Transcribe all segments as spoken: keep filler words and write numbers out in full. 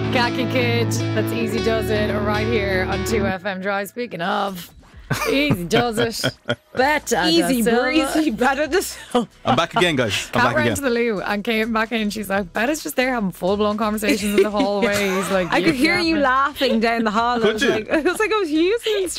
Khaki Kid, that's Easy Does It right here on two F M Drive. Speaking of, Easy Does It, better Easy da breezy, better to Silva. I'm back again, guys. I'm Cat back ran again. to the loo and came back in. She's like, Betta's just there having full blown conversations in the hallway. He's like, I could hear you laughing down the hall. I Could was, you? like, I was like, I was using in the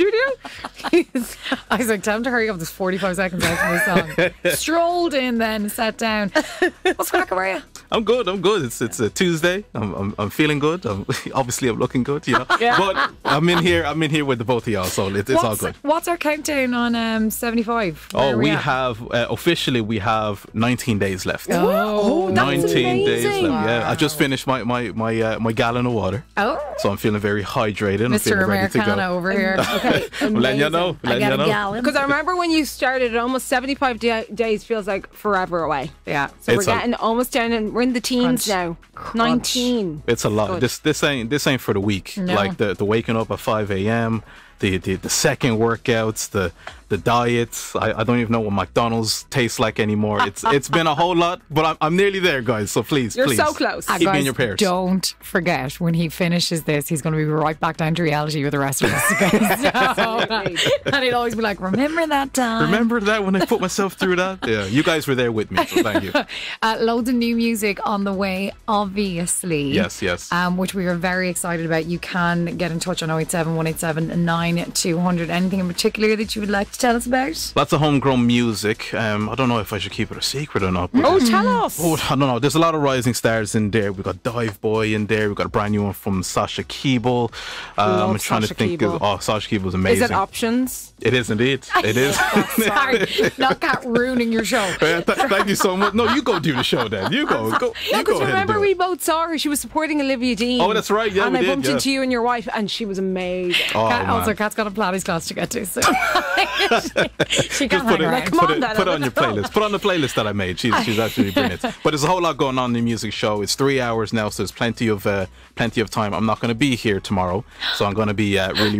studio. I was like, tell him to hurry up. There's forty-five seconds left of this song. Strolled in then, sat down. What's crack over you? I'm good. I'm good. It's it's a Tuesday. I'm I'm, I'm feeling good. I'm, obviously, I'm looking good. You know. Yeah. But I'm in here. I'm in here with the both of y'all, so it, it's what's, all good. What's our countdown on um, seventy-five? Where Oh, are we at? have uh, officially we have nineteen days left. Oh, that's nineteen days amazing. left. Yeah, I just finished my my my uh, my gallon of water, oh. so I'm feeling very hydrated. I'm Mister feeling ready to Americana go. over here. Okay, I'm letting you know. I Letting got you a know. gallon. Because I remember when you started, almost seventy-five da- days feels like forever away. Yeah. So It's we're a- getting almost down, and we're in the teens Crunch. now. nineteen. It's a lot. Good. This this ain't this ain't for the weak. No. Like the the waking up at five a.m. The, the the second workouts, the the diets. I, I don't even know what McDonald's tastes like anymore. It's it's been a whole lot, but I'm I'm nearly there, guys. So please, You're please, so close. Ah, keep me guys, in your pairs. don't forget, when he finishes this, he's going to be right back down to reality with the rest of us. Okay? So, and he'll always be like, remember that time? Remember that when I put myself through that? Yeah, you guys were there with me. So thank you. Uh, loads of new music on the way, obviously. Yes, yes. Um, which we are very excited about. You can get in touch on oh eight seven, one eight seven, nine two hundred. Anything in particular that you would like to tell us about? Lots of homegrown music. Um, I don't know if I should keep it a secret or not. but Oh, there's- tell us. Oh, I don't know. There's a lot of rising stars in there. We've got Dive Boy in there. We've got a brand new one from Sasha Keeble. Um, Love I'm trying Sasha to think. Keeble. Of, oh, Sasha Keeble's Is amazing. it options? It is indeed. It is. Sorry, not Cat ruining your show. Uh, th- thank you so much. No, you go do the show then. You go. go you No, go because ahead and remember do we it. both saw her. She was supporting Olivia Dean. Oh, that's right. Yeah, and we I did, bumped yeah. into you and your wife, and she was amazing. Oh, Cat, man. also, Cat's got a Pilates class to get to, so she, she can't Just put hang it, around. Come put on, it, Dad, put it I on your don't know. playlist. Put on the playlist that I made. She's she's actually brilliant. But there's a whole lot going on in the music show. It's three hours now, so there's plenty of uh, plenty of time. I'm not going to be here tomorrow, so I'm going to be uh, really